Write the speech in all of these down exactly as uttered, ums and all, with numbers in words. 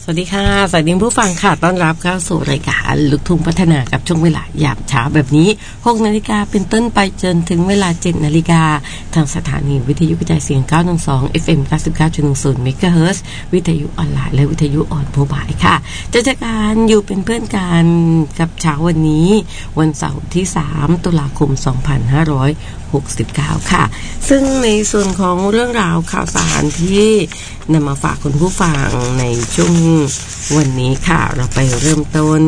สวัสดีค่ะสวัสดีผู้ฟังค่ะต้อนรับเข้าสู่รายการลูกทุ่งพัฒนากับช่วงเวลายามเช้าแบบนี้ หกนาฬิกาเป็นต้นไปจนถึงเวลา เจ็ดนาฬิกาทางสถานีวิทยุกระจายเสียงเก้าหนึ่งสอง เอฟ เอ็ม เก้าสิบเก้าจุดหนึ่งศูนย์ เมกะเฮิรตซ์วิทยุออนไลน์และวิทยุออนโมบายค่ะจะจัดการอยู่เป็นเพื่อนกันกับเช้าวันนี้วันเสาร์ที่สามตุลาคมสองพันห้าร้อยหกสิบเก้าค่ะซึ่งในส่วนของเรื่องราวข่าวสารที่นำมาฝากคุณผู้ฟังในช่วงวันนี้ค่ะเราไปเริ่มต้น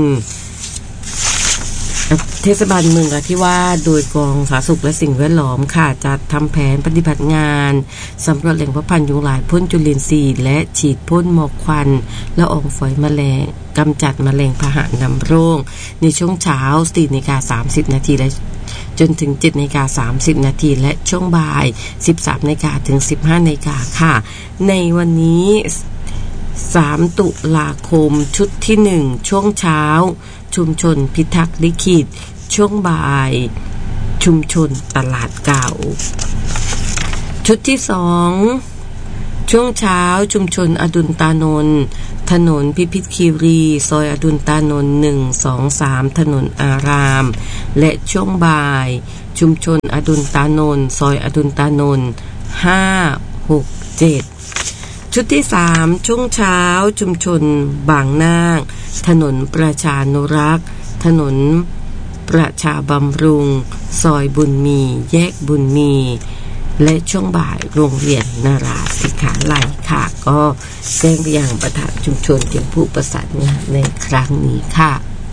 เทศบาลเมืองนราธิวาสโดยกองสาธารณสุขและสิ่งแวดล้อมค่ะจัดทำแผนปฏิบัติงานสำรวจแหล่งเพาะพันธุ์ยุงลายพ่นจุลินทรีย์และฉีดพ่นหมอกควันละอองฝอยแมลงกำจัดแมลงพาหะนำโรคในช่วงเช้า สี่นาฬิกาสามสิบนาทีและจนถึง เจ็ดนาฬิกาสามสิบนาทีและช่วงบ่าย สิบสามนาฬิกาถึง สิบห้านาฬิกาค่ะในวันนี้สามตุลาคมชุดที่หนึ่งช่วงเช้าชุมชนพิทักษ์ลิขิตช่วงบ่ายชุมชนตลาดเก่าชุดที่สองช่วงเช้าชุมชนอดุลตานนท์ถนนพิพิธคีรีซอยอดุลตานนท์หนึ่ง สอง สามถนนอารามและช่วงบ่ายชุมชนอดุลตานนท์ซอยอดุลตานนท์ห้า หก เจ็ดชุดที่สามช่วงเช้าชุมชนบางนาคถนนประชานุรักษ์ถนนประชาบำรุงซอยบุญมีแยกบุญมีและช่วงบ่ายโรงเรียนนาราสิกขาลัยค่ะก็แจ้งไปยังประธานชุมชนถึงผู้ประสานงานในครั้งนี้ค่ะ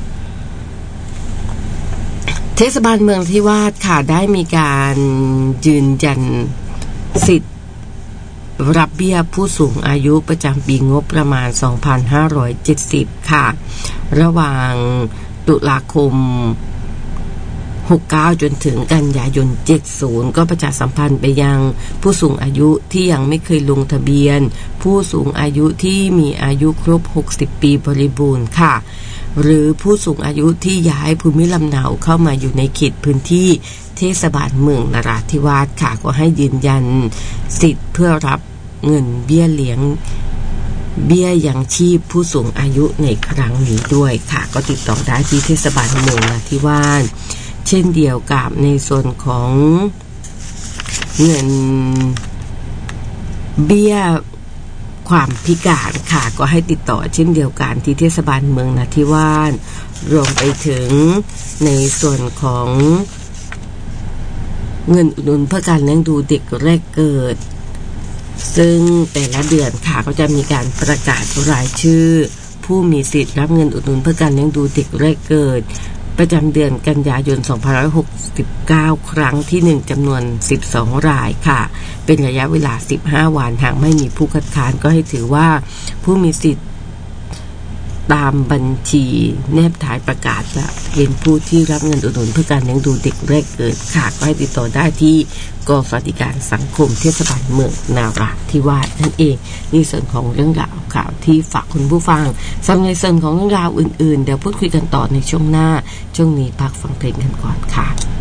เทศบาลเมืองนราธิวาสค่ะได้มีการยืนยันสิทธิ์รับเบี้ยผู้สูงอายุประจำปีงบประมาณสองพันห้าร้อยเจ็ดสิบค่ะระหว่างตุลาคมหกสิบเก้าจนถึงกันยายนเจ็ดสิบก็ประชาสัมพันธ์ไปยังผู้สูงอายุที่ยังไม่เคยลงทะเบียนผู้สูงอายุที่มีอายุครบหกสิบปีบริบูรณ์ค่ะหรือผู้สูงอายุที่ย้ายภูมิลำเนาเข้ามาอยู่ในเขตพื้นที่เทศบาลเมืองนราธิวาสค่ะก็ให้ยืนยันสิทธิ์เพื่อรับเงินเบี้ยเลี้ยงเบี้ยยังชีพผู้สูงอายุในครั้งนี้ด้วยค่ะก็ติดต่อได้ที่เทศบาลเมืองนราธิวาสเช่นเดียวกับในส่วนของเงินเบี้ยความพิการค่ะก็ให้ติดต่อเช่นเดียวกันที่เทศบาลเมืองนราธิวาสรวมไปถึงในส่วนของเงินอุดหนุนเพื่อการเลี้ยงดูเด็กแรกเกิดซึ่งแต่ละเดือนค่ะก็จะมีการประกาศรายชื่อผู้มีสิทธิ์รับเงินอุดหนุนเพื่อการเลี้ยงดูเด็กแรกเกิดประจำเดือนกันยายนสองพันห้าร้อยหกสิบเก้าครั้งที่หนึ่งจำนวนสิบสองรายค่ะเป็นระยะเวลาสิบห้าวันหากไม่มีผู้คัดค้านก็ให้ถือว่าผู้มีสิทธิ์ตามบัญชีแนบท้ายประกาศจะเป็นผู้ที่รับเงินอุดหนุนเพื่อการเลี้ยงดูเด็กแรกเกิดค่ะก็ให้ติดต่อได้ที่กองสวัสดิการสังคมเทศบาลเมืองนาราธิวาสนั่นเองนี่ส่วนของเรื่องราวข่าวที่ฝากคุณผู้ฟังสำหรับในส่วนของเรื่องราวอื่นๆเดี๋ยวพูดคุยกันต่อในช่วงหน้าช่วงนี้พักฟังเพลงกันก่อนค่ะ